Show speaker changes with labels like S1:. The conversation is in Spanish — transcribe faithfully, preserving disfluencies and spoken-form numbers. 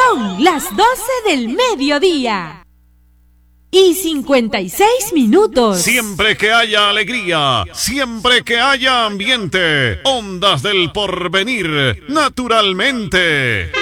S1: Son las doce del mediodía y cincuenta y seis minutos.
S2: Siempre que haya alegría, siempre que haya ambiente, Ondas del Porvenir, naturalmente.